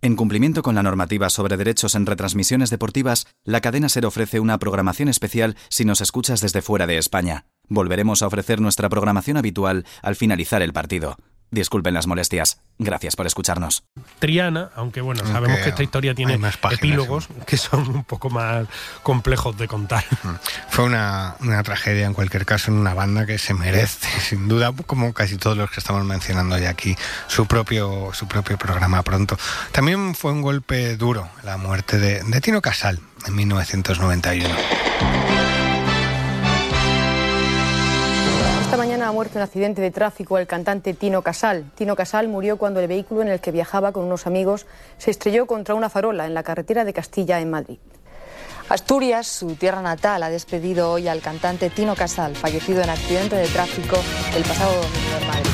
En cumplimiento con la normativa sobre derechos en retransmisiones deportivas, la cadena SER ofrece una programación especial si nos escuchas desde fuera de España. Volveremos a ofrecer nuestra programación habitual al finalizar el partido. Disculpen las molestias. Gracias por escucharnos. Triana, aunque bueno, sabemos que esta historia tiene epílogos que son un poco más complejos de contar. Fue una tragedia en cualquier caso en una banda que se merece, sin duda, como casi todos los que estamos mencionando hoy aquí, su propio programa pronto. También fue un golpe duro la muerte de Tino Casal en 1991. Esta mañana ha muerto en un accidente de tráfico el cantante Tino Casal. Tino Casal murió cuando el vehículo en el que viajaba con unos amigos se estrelló contra una farola en la carretera de Castilla, en Madrid. Asturias, su tierra natal, ha despedido hoy al cantante Tino Casal, fallecido en accidente de tráfico el pasado domingo en Madrid.